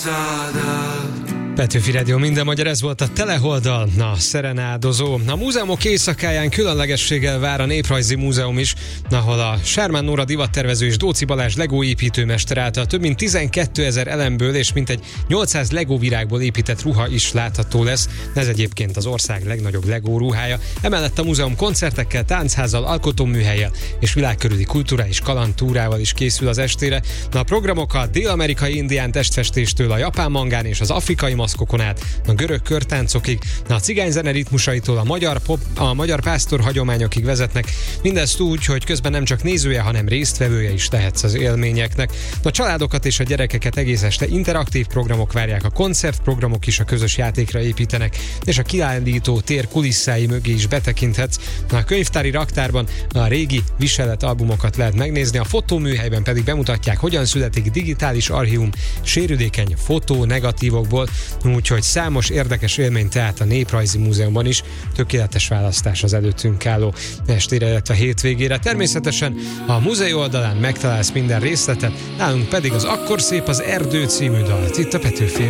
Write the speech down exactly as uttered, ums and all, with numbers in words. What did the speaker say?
Petőfi Rádió, minden magyar, ez volt a Teleholdal, na, szerenádozó. A múzeumok éjszakáján különlegességgel vár a Néprajzi Múzeum is, ahol a Sármán Nóra divattervező és Dóczy Balázs Lego építőmester által több mint tizenkétezer elemből és mintegy nyolcszáz Lego virágból épített ruha is látható lesz. Ez egyébként az ország legnagyobb Lego ruhája. Emellett a múzeum koncertekkel, táncházzal, alkotóműhellyel és világkörüli kulturális kalandtúrával is készül az estére. Na, a programok a dél-amerikai indián testfestéstől a japán mangán és az afrikai maszkokon át, a görög körtáncokig, a cigányzene ritmusaitól a magyar pop, a magyar pásztor hagyományokig vezetnek. Mindezt úgy, hogy közben nem csak nézője, hanem résztvevője is lehetsz az élményeknek. A családokat és a gyerekeket egész este interaktív programok várják, a koncertprogramok is a közös játékra építenek, és a kiállító tér kulisszái mögé is betekinthetsz. A könyvtári raktárban a régi viseletalbumokat lehet megnézni, a fotóműhelyben pedig bemutatják, hogyan születik digitális archívum sérülékeny fotó negatívokból, úgyhogy számos érdekes élmény tehát a Néprajzi Múzeumban is. Tökéletes választás az előttünk álló estére, illetve hétvégére. Természetesen a múzeum oldalán megtalálsz minden részletet, nálunk pedig az Akkor szép az erdő című dalt itt a Petőfi